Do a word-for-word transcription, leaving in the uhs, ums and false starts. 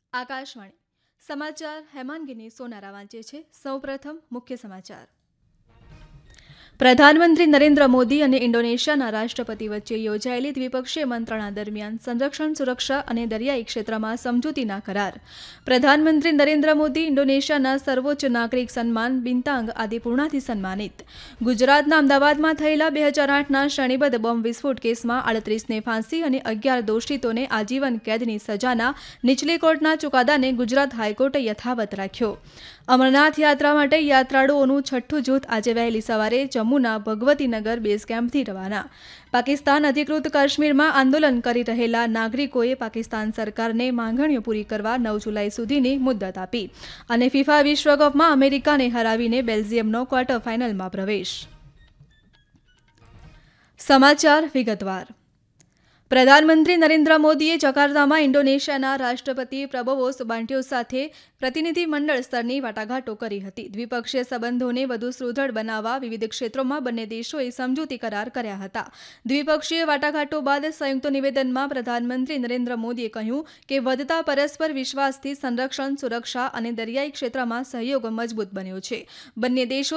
આકાશવાણી સમાચાર હેમાંગીની સોનારા વાંચે છે. સૌપ્રથમ મુખ્ય સમાચાર. પ્રધાનમંત્રી નરેન્દ્ર મોદી અને ઇન્ડોનેશિયાના રાષ્ટ્રપતિ વચ્ચે યોજાયેલી દ્વિપક્ષીય મંત્રણા દરમિયાન સંરક્ષણ, સુરક્ષા અને દરિયાઈ ક્ષેત્રમાં સમજૂતીના કરાર. પ્રધાનમંત્રી નરેન્દ્ર મોદી ઇન્ડોનેશિયાના સર્વોચ્ચ નાગરિક સન્માન બિન્તાંગ આદિપૂર્ણાથી સન્માનિત. ગુજરાતના અમદાવાદમાં થયેલા બે હજાર આઠના શ્રેણીબદ્ધ બોમ્બ વિસ્ફોટ કેસમાં આડત્રીસને ફાંસી અને અગિયાર દોષિતોને આજીવન કેદની સજાના નીચલી કોર્ટના ચુકાદાને ગુજરાત હાઈકોર્ટે યથાવત રાખ્યો. અમરનાથ યાત્રા માટે યાત્રાળુઓનું છઠ્ઠું જૂથ આજે વહેલી સવારે જમ્મુના ભગવતીનગર બેઝ કેમ્પથી રવાના. પાકિસ્તાન અધિકૃત કાશ્મીરમાં આંદોલન કરી રહેલા નાગરિકોએ પાકિસ્તાન સરકારને માંગણીઓ પૂરી કરવા નવ જુલાઈ સુધીની મુદત આપી. અને ફિફા વિશ્વકપમાં અમેરિકાને હરાવીને બેલ્જિયમનો ક્વાર્ટર ફાઇનલમાં પ્રવેશ. સમાચાર વિગતવાર. પ્રધાનમંત્રી નરેન્દ્ર મોદીએ જકાર્તામાં ઇન્ડોનેશિયાના રાષ્ટ્રપતિ પ્રબોવો સુબાન્ટ્યો સાથે પ્રતિનિધિમંડળ સ્તરની વાટાઘાટો કરી હતી. દ્વિપક્ષીય સંબંધોને વધુ સુદૃઢ બનાવવા વિવિધ ક્ષેત્રોમાં બંને દેશોએ સમજૂતી કરાર કર્યા હતા. દ્વિપક્ષીય વાટાઘાટો બાદ સંયુક્ત નિવેદનમાં પ્રધાનમંત્રી નરેન્દ્ર મોદીએ કહ્યું કે વધતા પરસ્પર વિશ્વાસથી સંરક્ષણ, સુરક્ષા અને દરિયાઈ ક્ષેત્રમાં સહયોગ મજબૂત બન્યો છે. બંને દેશો